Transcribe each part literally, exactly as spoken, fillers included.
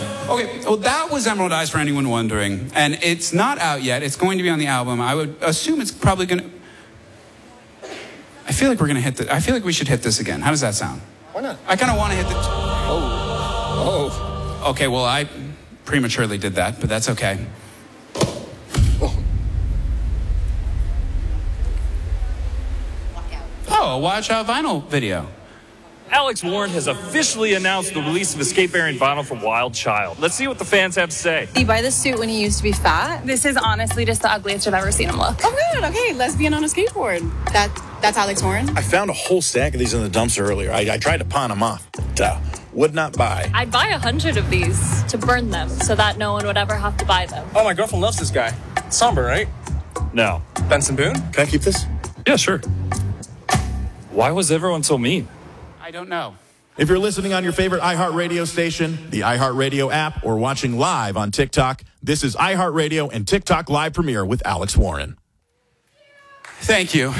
Okay, well, that was Emerald Eyes for anyone wondering. And it's not out yet. It's going to be on the album. I would assume it's probably going to... I feel like we're going to hit the... I feel like we should hit this again. How does that sound? Why not? I kind of want to hit the... Oh. Oh. Okay, well, I prematurely did that, but that's okay. Oh, a Watch Out vinyl video. Alex Warren has officially announced the release of Escape variant vinyl for Wild Child. Let's see what the fans have to say. Did you buy this suit when he used to be fat? This is honestly just the ugliest I've ever seen him look. Oh, good. Okay, lesbian on a skateboard. That That's Alex Warren? I found a whole stack of these in the dumpster earlier. I, I tried to pawn them off, but uh, would not buy. I'd buy a hundred of these to burn them so that no one would ever have to buy them. Oh, my girlfriend loves this guy. Somber, right? No. Benson Boone? Can I keep this? Yeah, sure. Why was everyone so mean? I don't know. If you're listening on your favorite iHeartRadio station, the iHeartRadio app, or watching live on TikTok, this is iHeartRadio and TikTok Live Premiere with Alex Warren. Thank you.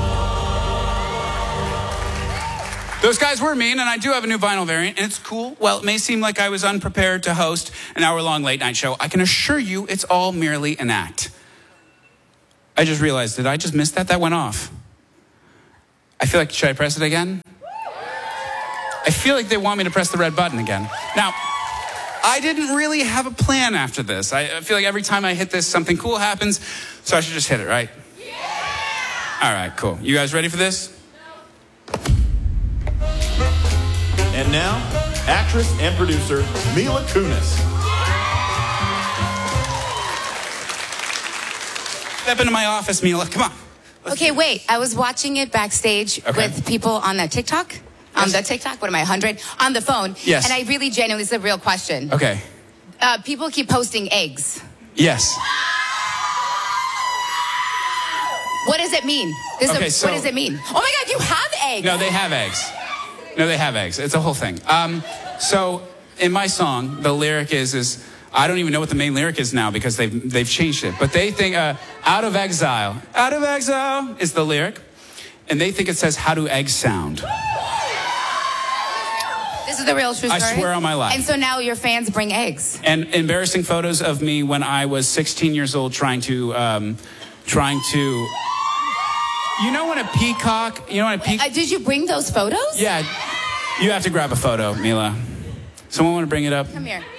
Those guys were mean, and I do have a new vinyl variant, and it's cool. Well, it may seem like I was unprepared to host an hour-long late-night show. I can assure you it's all merely an act. I just realized, did I just miss that? That went off. I feel like, should I press it again? I feel like they want me to press the red button again. Now, I didn't really have a plan after this. I feel like every time I hit this, something cool happens, so I should just hit it, right? Yeah! All right, cool. You guys ready for this? And now, actress and producer Mila Kunis. Step into my office, Mila. Come on. Let's Okay, wait. I was watching it backstage Okay. with people on that TikTok. On Yes. the TikTok, what am I, one hundred? On the phone. Yes. And I really genuinely, this is a real question. Okay. Uh, people keep posting eggs. Yes. What does it mean? This is Okay, a, so- what does it mean? Oh my God, you have eggs. No, they have eggs. No, they have eggs. It's a whole thing. Um, so in my song, the lyric is, is I don't even know what the main lyric is now because they've, they've changed it. But they think, uh, out of exile. Out of exile is the lyric. And they think it says, how do eggs sound? This is the real true I story. swear on my life. And so now your fans bring eggs. And embarrassing photos of me when I was sixteen years old trying to, um, trying to, you know when a peacock, you know when a peacock. Uh, did you bring those photos? Yeah, you have to grab a photo, Mila. Someone want to bring it up? Come here.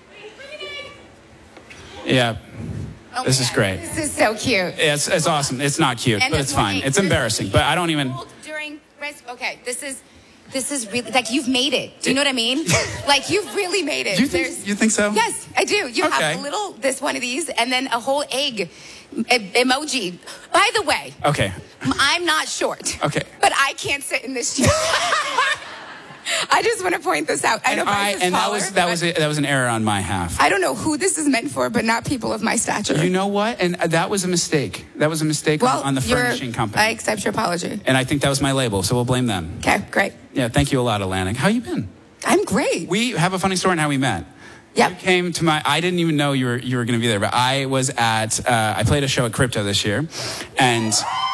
Yeah. Oh This my is God. great. This is so cute. It's, it's awesome. It's not cute, And but it's it's fine. funny. It's embarrassing, but I don't even... During, okay, this is, this is really, like you've made it. Do you know what I mean? Like you've really made it. You think, There's- you think so? Yes, I do. You Okay. have a little, this one of these, and then a whole egg e- emoji. By the way, Okay. I'm not short. Okay. But I can't sit in this chair. I just want to point this out. I know And, I, Bryce is and that taller, was that was but a, that was an error on my half. I don't know who this is meant for, but not people of my stature. You know what? And that was a mistake. That was a mistake well, on, on the you're- furnishing company. I accept your apology. And I think that was my label, so we'll blame them. Okay, great. Yeah, thank you a lot, Atlantic. How you been? I'm great. We have a funny story on how we met. Yep. You came to my, I didn't even know you were, you were going to be there, but I was at, uh, I played a show at Crypto this year, and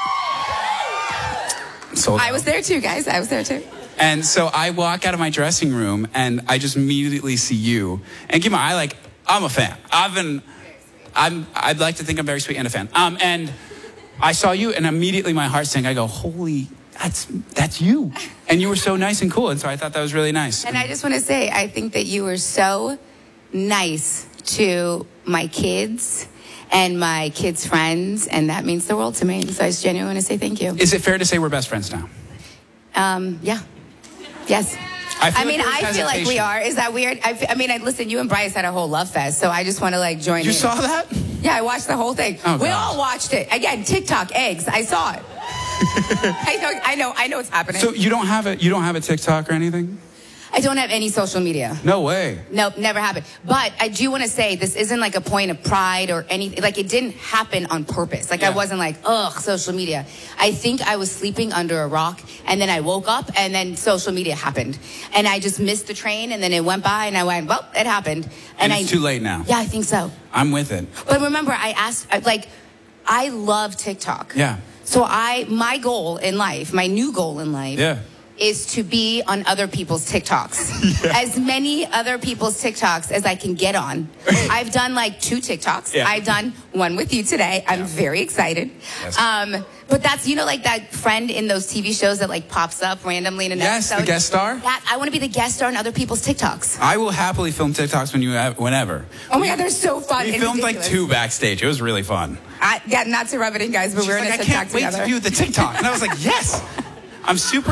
sold I out. was there too, guys. I was there too. And so I walk out of my dressing room, and I just immediately see you. And keep in mind, I like, I'm a fan. I've been, I'm, I'd like to think I'm very sweet and a fan. Um, and I saw you, and immediately my heart sank. I go, holy, that's that's you. And you were so nice and cool, and so I thought that was really nice. And I just want to say, I think that you were so nice to my kids and my kids' friends, and that means the world to me. So I just genuinely want to say thank you. Is it fair to say we're best friends now? Um, yeah. Yes. I, feel I mean, like there was I feel like we hesitation. are. Is that weird? I, fe- I mean, I, listen, you and Bryce had a whole love fest, so I just want to like join You in. saw that? Yeah, I watched the whole thing. Oh, we God. all watched it. Again, TikTok, eggs. I saw it. I know, I know, I know what's happening. So you don't have a you don't have a TikTok or anything? I don't have any social media. No way. Nope, never happened. But I do want to say this isn't like a point of pride or anything. Like it didn't happen on purpose. Like I Yeah. wasn't like, ugh, social media. I think I was sleeping under a rock and then I woke up and then social media happened. And I just missed the train and then it went by and I went, well, it happened. And, I, it's too late now. Yeah, I think so. I'm with it. But remember, I asked, I- like, I love TikTok. Yeah. So I, my goal in life, my new goal in life, Yeah. is to be on other people's TikToks. Yeah. As many other people's TikToks as I can get on. I've done like two TikToks. Yeah. I've done one with you today. I'm yeah. very excited. Yes. Um, but that's, you know, like that friend in those T V shows that like pops up randomly in an yes, episode. the guest star. That, I want to be the guest star on other people's TikToks. I will happily film TikToks when you have, whenever. Oh my God, they're so fun. We and filmed ridiculous. like two backstage. It was really fun. I, yeah, not to rub it in, guys, but She's we're like, in a I TikTok can't wait together. to view the TikTok. And I was like, yes. I'm super.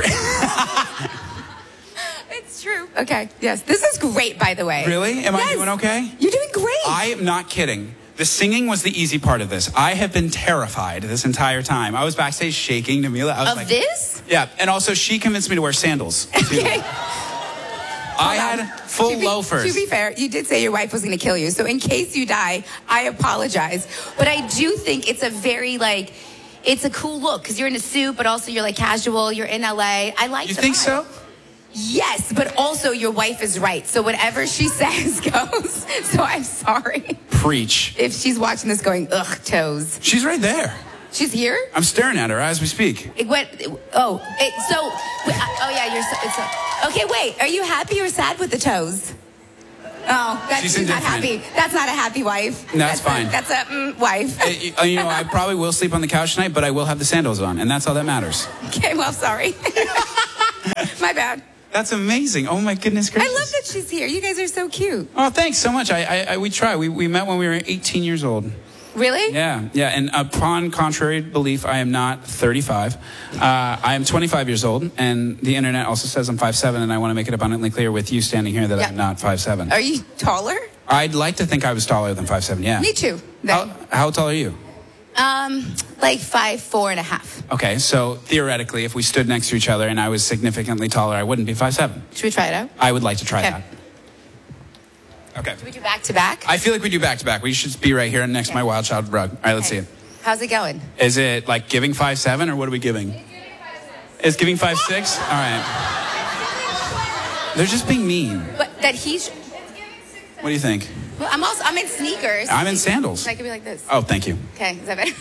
It's true. Okay. Yes. This is great, by the way. Really? Am yes. I doing okay? You're doing great. I am not kidding. The singing was the easy part of this. I have been terrified this entire time. I was backstage shaking. Namila. I was of like, this? Yeah. And also, she convinced me to wear sandals. Too. Okay. I had full to be, loafers. To be fair, you did say your wife was going to kill you. So in case you die, I apologize. But I do think it's a very, like, it's a cool look because you're in a suit, but also you're, like, casual. You're in L A. I like You the think vibe. so? Yes, but also your wife is right. So whatever she says goes. So I'm sorry. Preach. If she's watching this going, ugh, toes. She's right there. She's here? I'm staring at her as we speak. It went, oh, it, so, wait, oh yeah, you're so, it's so, okay, wait, are you happy or sad with the toes? Oh, that's She's she's not indifferent. happy. That's not a happy wife. No, that's that's fine. A, that's a mm, wife. Uh, you, uh, you know, I probably will sleep on the couch tonight, but I will have the sandals on, and that's all that matters. Okay, well, sorry. My bad. That's amazing. Oh, my goodness gracious. I love that she's here. You guys are so cute. Oh, thanks so much. I, I, I we try. We, we met when we were eighteen years old. Really? Yeah, yeah. And upon contrary belief, I am not thirty-five. Uh, I am twenty-five years old, and the internet also says I'm five seven, and I want to make it abundantly clear with you standing here that Yeah. I'm not five seven. Are you taller? I'd like to think I was taller than five seven, yeah. Me too. How, Then. how tall are you? Um, like five, four and a half. Okay, so theoretically, if we stood next to each other and I was significantly taller, I wouldn't be five seven. Should we try it out? I would like to try Okay. that. Okay. Should we do back to back? I feel like we do back to back. We should be right here next to my Wild Child rug. All right, let's Okay. see it. How's it going? Is it like giving five seven, or what are we giving? It's giving five six? All right. They're just being mean. But that he's, What do you think? well, I'm also, I'm in sneakers. I'm in sandals. I could be like this. Oh, thank you. Okay, is that better?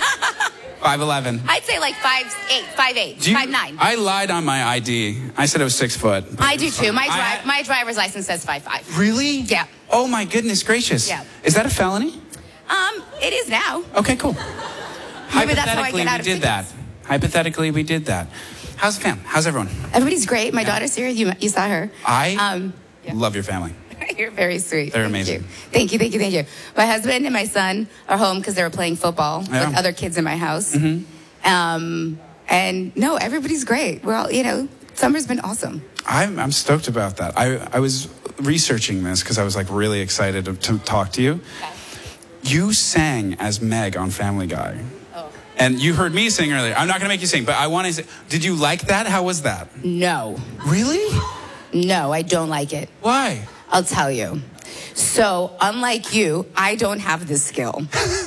five eleven. I'd say like five eight, five eight, Do you- five nine. I lied on my I D. I said I was six foot. I do too. My I- drive, my driver's license says five five. Really? Yeah. Oh my goodness gracious. Yeah. Is that a felony? Um, it is now. Okay, cool. Maybe that's how I Hypothetically, get out we of did that. tickets. Hypothetically, we did that. How's the fam? How's everyone? Everybody's great. My daughter's here. You you saw her. I Um, yeah. love your family. You're very sweet. They're Thank amazing. you. Thank you, thank you, thank you. My husband and my son are home because they were playing football Yeah. with other kids in my house. Um, and no, everybody's great. We're all, you know, summer's been awesome. I'm, I'm stoked about that. I, I was researching this because I was like really excited to, to talk to you. You sang as Meg on Family Guy. Oh. And you heard me sing earlier. I'm not going to make you sing, but I want to say, did you like that? How was that? No, Really? no, I don't like it. Why? I'll tell you. So, unlike you, I don't have this skill.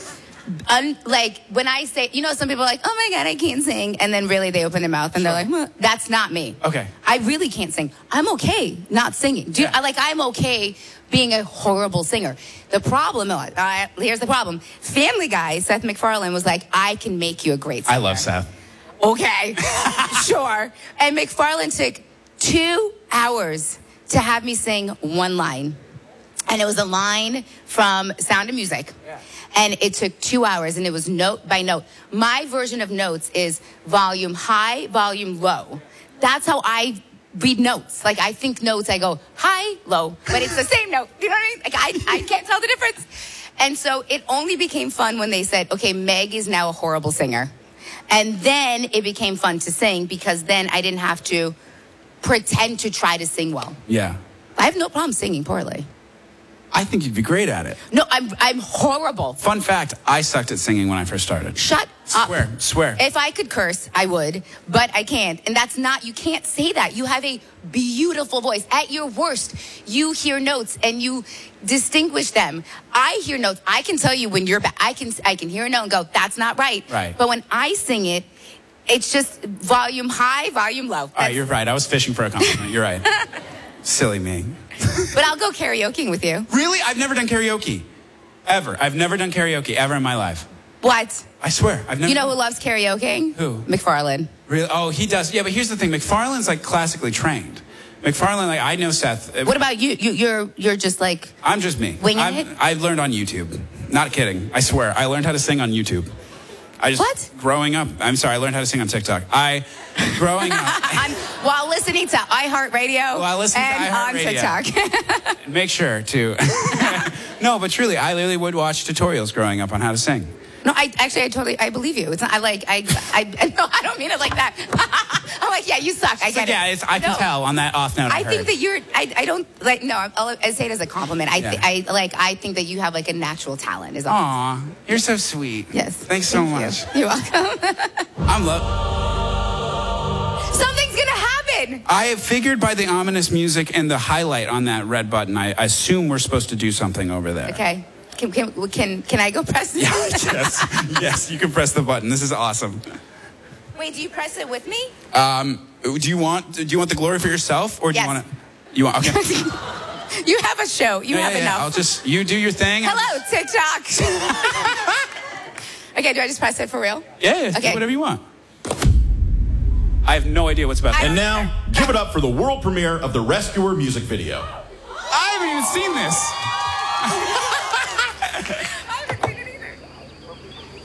Un- like, when I say, you know, some people are like, oh my God, I can't sing. And then really they open their mouth and they're like, well, that's not me. Okay. I really can't sing. I'm okay not singing. Do you, Yeah. I, like, I'm okay being a horrible singer. The problem, uh, here's the problem. Family Guy, Seth MacFarlane, was like, I can make you a great singer. I love Seth. Okay, sure. And McFarlane took two hours to have me sing one line. And it was a line from Sound of Music. Yeah. And it took two hours, and it was note by note. My version of notes is volume high, volume low. That's how I read notes. Like, I think notes, I go high, low, but it's the same note. You know what I mean? Like, I, I can't tell the difference. And so it only became fun when they said, okay, Meg is now a horrible singer. And then it became fun to sing because then I didn't have to pretend to try to sing well. Yeah. I have no problem singing poorly. I think you'd be great at it. No, I'm I'm horrible. Fun fact, I sucked at singing when I first started. Shut up. Swear, swear. If I could curse, I would, but I can't. And that's not, you can't say that. You have a beautiful voice. At your worst, you hear notes and you distinguish them. I hear notes. I can tell you when you're bad. I can, I can hear a note and go, that's not right. Right. But when I sing it, it's just volume high, volume low. All right, you're right. I was fishing for a compliment. You're right. Silly me. But I'll go karaokeing with you. Really? I've never done karaoke. Ever. I've never done karaoke ever in my life. What? I swear, I've never. You know who loves karaoke? Who? McFarlane. Really? Oh, he does. Yeah, but here's the thing. McFarlane's like classically trained. McFarlane, like I know Seth. What about you? you you're you're just like. I'm just me. Winging I'm, it? I've learned on YouTube. Not kidding. I swear. I learned how to sing on YouTube. I just, What? Growing up, I'm sorry, I learned how to sing on TikTok. I, growing up. I'm, while listening to iHeartRadio While listening to and on iHeartRadio. TikTok. Make sure to. No, but truly, I literally would watch tutorials growing up on how to sing. No, I actually, I totally, I believe you. It's not, I like, I, I, no, I don't mean it like that. I'm like, yeah, you suck. I So, get yeah, it. it's, I can No. tell on that off note. I, I think heard. that you're. I, I don't like. No, I'll, I say it as a compliment. I, th- Yeah. I like. I think that you have like a natural talent. Is all. Aw, you're so sweet. Yes. Thanks so Thank much. You. You're welcome. I'm love. Something's gonna happen. I figured by the ominous music and the highlight on that red button, I assume we're supposed to do something over there. Okay. Can can can, can I go press it? Yes, yes, you can press the button. This is awesome. Wait, do you press it with me? Um, do you want do you want the glory for yourself, or do Yes. you want to? You want? Okay. You have a show. You Yeah, have yeah, yeah. enough. I'll just you do your thing. Hello, TikTok. Okay, do I just press it for real? Yeah, yeah, Okay. do whatever you want. I have no idea what's about to I And happen. now, give it up for the world premiere of the Rescuer music video. I haven't even seen this.